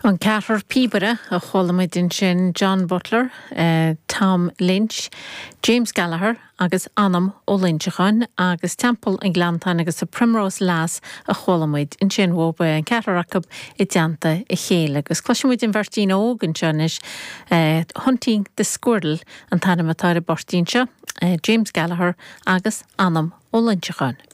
An ceathrar píbere a cholamid in sin John Butler, Tom Lynch, James Gallagher agus Anam ó Lynchachan agus Temple in Glantan agus a Primrose Lass a cholamid in sin bhóba an ceatharachab I deanta I chéile agus cloisimuid in Vertín ógan seanis Hunting the Squirrel an tanamatáir bortínseo James Gallagher agus Anam ó Lynchachan.